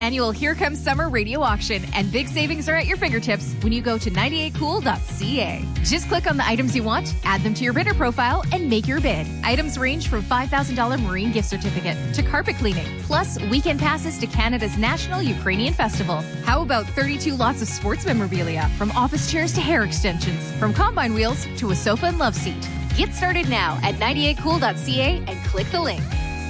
Annual Here Comes Summer radio auction, and big savings are at your fingertips when you go to 98cool.ca. Just click on the items you want, add them to your bidder profile, and make your bid. Items range from $5,000 marine gift certificate to carpet cleaning, plus weekend passes to Canada's National Ukrainian Festival. How about 32 lots of sports memorabilia, from office chairs to hair extensions, from combine wheels to a sofa and love seat. Get started now at 98cool.ca and click the link.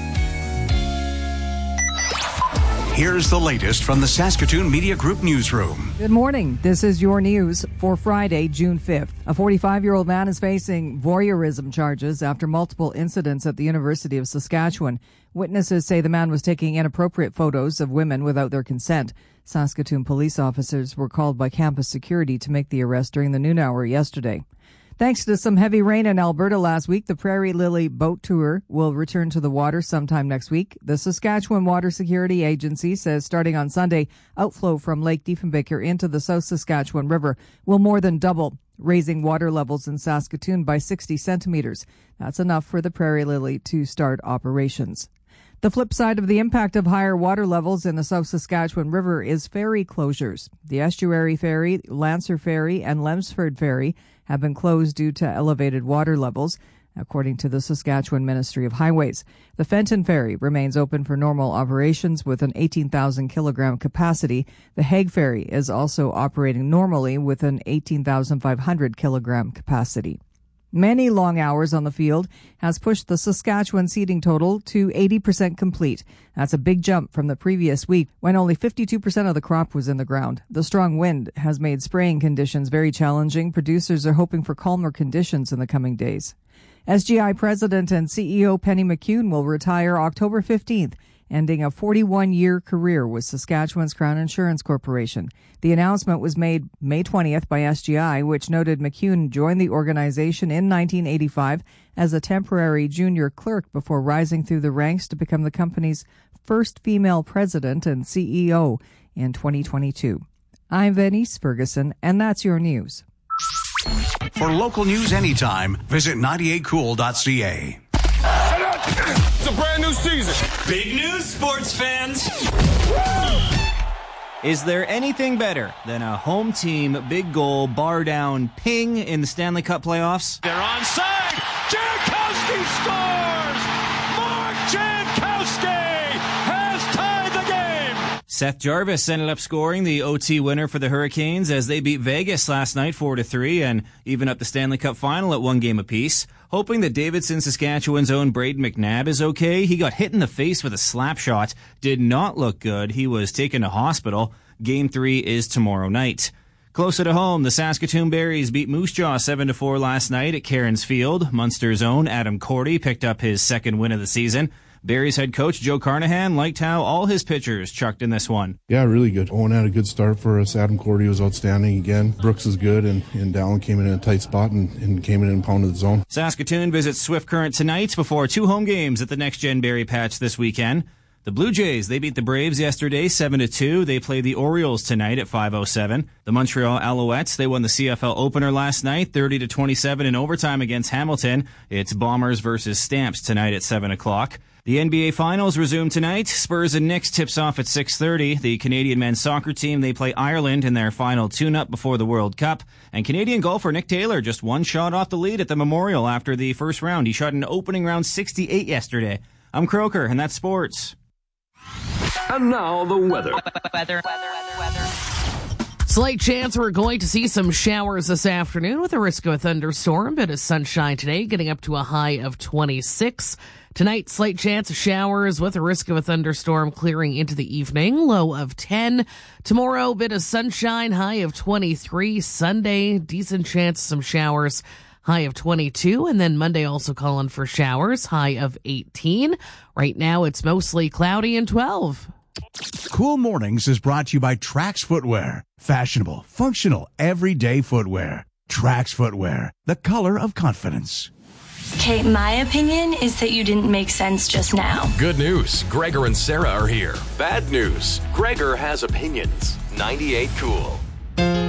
Here's the latest from the Saskatoon Media Group newsroom. Good morning. This is your news for Friday, June 5th. A 45-year-old man is facing voyeurism charges after multiple incidents at the University of Saskatchewan. Witnesses say the man was taking inappropriate photos of women without their consent. Saskatoon police officers were called by campus security to make the arrest during the noon hour yesterday. Thanks to some heavy rain in Alberta last week, the Prairie Lily boat tour will return to the water sometime next week. The Saskatchewan Water Security Agency says starting on Sunday, outflow from Lake Diefenbaker into the South Saskatchewan River will more than double, raising water levels in Saskatoon by 60 centimeters. That's enough for the Prairie Lily to start operations. The flip side of the impact of higher water levels in the South Saskatchewan River is ferry closures. The Estuary Ferry, Lancer Ferry, and Lemsford Ferry have been closed due to elevated water levels, according to the Saskatchewan Ministry of Highways. The Fenton Ferry remains open for normal operations with an 18,000 kilogram capacity. The Hague Ferry is also operating normally with an 18,500 kilogram capacity. Many long hours on the field has pushed the Saskatchewan seeding total to 80% complete. That's a big jump from the previous week when only 52% of the crop was in the ground. The strong wind has made spraying conditions very challenging. Producers are hoping for calmer conditions in the coming days. SGI President and CEO Penny McCune will retire October 15th, ending a 41-year career with Saskatchewan's Crown Insurance Corporation. The announcement was made May 20th by SGI, which noted McCune joined the organization in 1985 as a temporary junior clerk before rising through the ranks to become the company's first female president and CEO in 2022. I'm Venice Ferguson, and that's your news. For local news anytime, visit 98cool.ca. It's a brand new season. Big news, sports fans. Is there anything better than a home team big goal bar down ping in the Stanley Cup playoffs? They're onside. Jankowski scores. Mark Jankowski has tied the game. Seth Jarvis ended up scoring the OT winner for the Hurricanes as they beat Vegas last night 4-3 and even up the Stanley Cup final at one game apiece. Hoping that Davidson, Saskatchewan's own Braden McNabb is okay. He got hit in the face with a slap shot. Did not look good. He was taken to hospital. Game 3 is tomorrow night. Closer to home, the Saskatoon Berries beat Moose Jaw 7-4 last night at Cairns Field. Munster's own Adam Cordy picked up his second win of the season. Berries head coach Joe Carnahan liked how all his pitchers chucked in this one. Yeah, really good. Owen had a good start for us. Adam Cordy was outstanding again. Brooks is good, and Dallin came in a tight spot and came in and pounded the zone. Saskatoon visits Swift Current tonight before 2 home games at the Next Gen Berry Patch this weekend. The Blue Jays, they beat the Braves yesterday 7-2. They play the Orioles tonight at 5:07. The Montreal Alouettes, they won the CFL opener last night 30-27 in overtime against Hamilton. It's Bombers versus Stamps tonight at 7 o'clock. The NBA Finals resume tonight. Spurs and Knicks tips off at 6:30. The Canadian men's soccer team, they play Ireland in their final tune-up before the World Cup. And Canadian golfer Nick Taylor just one shot off the lead at the Memorial after the first round. He shot an opening round 68 yesterday. I'm Croker, and that's sports. And now the weather. Slight chance we're going to see some showers this afternoon with a risk of a thunderstorm. Bit of sunshine today, getting up to a high of 26. Tonight, slight chance of showers with a risk of a thunderstorm clearing into the evening, low of 10. Tomorrow, bit of sunshine, high of 23. Sunday, decent chance of some showers, high of 22. And then Monday also calling for showers, high of 18. Right now, it's mostly cloudy and 12. Cool Mornings is brought to you by Trax Footwear. Fashionable, functional, everyday footwear. Trax Footwear, the color of confidence. Okay, my opinion is that you didn't make sense just now. Good news. Gregor and Sarah are here. Bad news. Gregor has opinions. 98 Cool.